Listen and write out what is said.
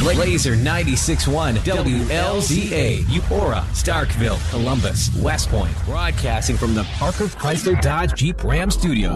Laser 96.1 WLZA, Eupora, Starkville, Columbus, West Point, broadcasting from the Parker Chrysler Dodge Jeep Ram Studio.